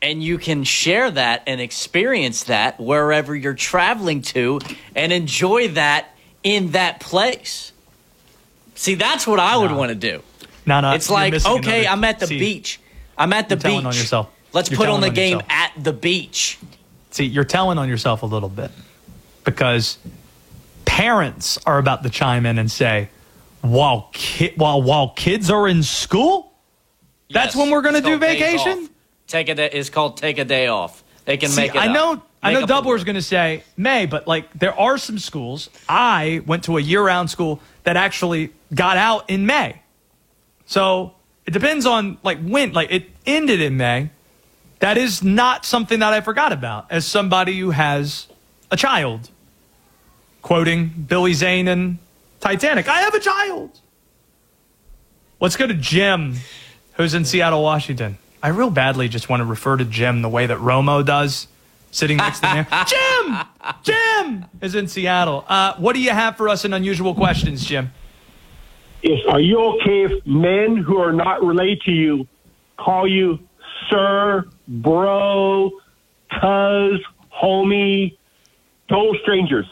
and you can share that and experience that wherever you're traveling to and enjoy that in that place. See, that's what I would want to do. No, it's like, okay, I'm at the beach. I'm at the beach. Telling on yourself. Let's put on the game at the beach. See, you're telling on yourself a little bit because parents are about to chime in and say, while kids are in school, that's when we're going to do vacation? It's called take a day off. They can make it I know Doubler's going to say May, but like there are some schools. I went to a year-round school that actually got out in May. So it depends on like when, like it ended in May. That is not something that I forgot about as somebody who has a child. Quoting Billy Zane and Titanic, I have a child. Let's go to Jim, who's in Seattle, Washington. I real badly just want to refer to Jim the way that Romo does, sitting next to me. Jim is in Seattle. What do you have for us in unusual questions, Jim? Yes, are you okay if men who are not related to you call you sir, bro, cuz, homie, total strangers?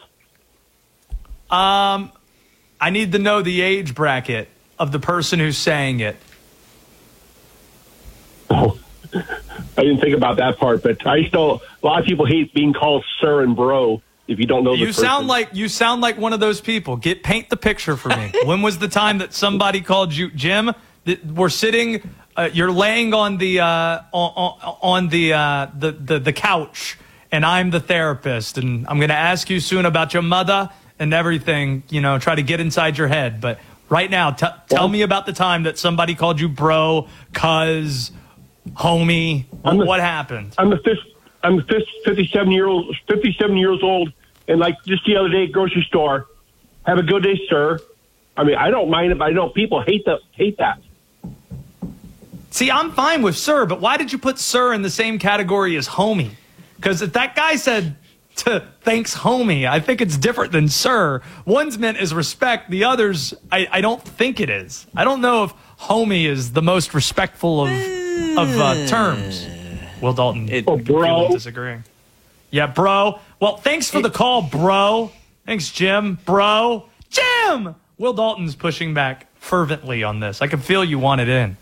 I need to know the age bracket of the person who's saying it. Oh, I didn't think about that part, but a lot of people hate being called sir and bro if you don't know the person. You sound like one of those people. Paint the picture for me. When was the time that somebody called you Jim? We're sitting, you're laying on the couch, and I'm the therapist, and I'm going to ask you soon about your mother and everything. Try to get inside your head, but right now, tell me about the time that somebody called you bro, cuz, homie. What happened? I'm 57 years old, and like just the other day, grocery store. Have a good day, sir. I mean, I don't mind it, but I know people hate that. See, I'm fine with sir, but why did you put sir in the same category as homie? Because if that guy said thanks, homie, I think it's different than sir. One's meant as respect. The other's, I don't think it is. I don't know if homie is the most respectful of terms. Will Dalton bro. disagreeing. Yeah, bro. Well, thanks for the call, bro. Thanks, Jim. Bro. Jim! Will Dalton's pushing back fervently on this. I can feel you want it in.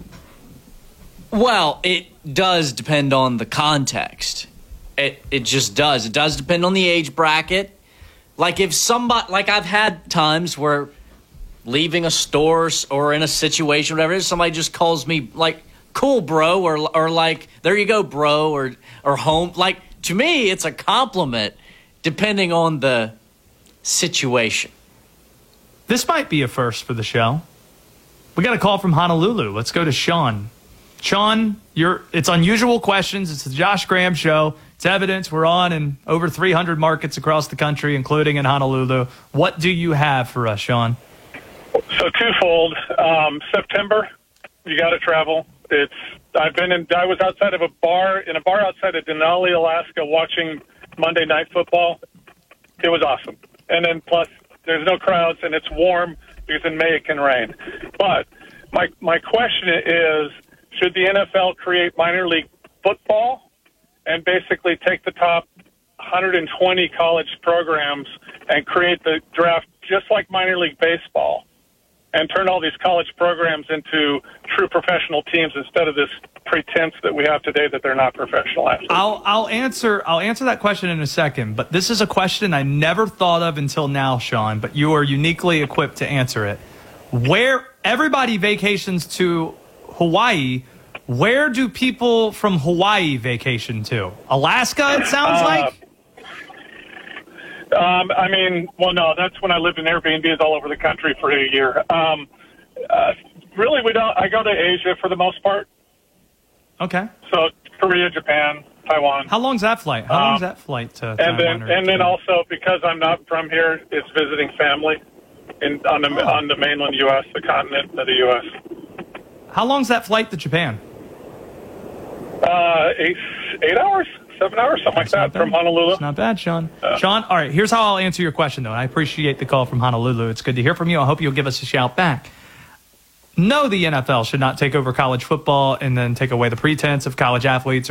Well, it does depend on the context. It just does. It does depend on the age bracket. Like I've had times where leaving a store or in a situation, whatever it is, somebody just calls me like, cool, bro, or like, there you go, bro, or home. Like, to me, it's a compliment depending on the situation. This might be a first for the show. We got a call from Honolulu. Let's go to Sean. Sean, it's Unusual Questions. It's the Josh Graham Show. It's evidence. We're on in over 300 markets across the country, including in Honolulu. What do you have for us, Sean? So twofold. September, you got to travel. I was outside of a bar outside of Denali, Alaska, watching Monday Night Football. It was awesome. And then plus, there's no crowds and it's warm because in May it can rain. But my question is, should the NFL create minor league football and basically take the top 120 college programs and create the draft just like minor league baseball and turn all these college programs into true professional teams instead of this pretense that we have today that they're not professional athletes? I'll answer that question in a second, but this is a question I never thought of until now, Sean, but you are uniquely equipped to answer it. Where everybody vacations to Hawaii, where do people from Hawaii vacation to? Alaska, it sounds like? No, that's when I lived in Airbnbs all over the country for a year. Really, we don't. I go to Asia for the most part. Okay. So Korea, Japan, Taiwan. How long's that flight? How long's that flight to Taiwan? And then also because I'm not from here, it's visiting family on the mainland U.S., the continent of the U.S. How long's that flight to Japan? 8 hours, 7 hours, something like that, from Honolulu. It's not bad, Sean. Sean, all right, here's how I'll answer your question, though. I appreciate the call from Honolulu. It's good to hear from you. I hope you'll give us a shout back. No, the NFL should not take over college football and then take away the pretense of college athletes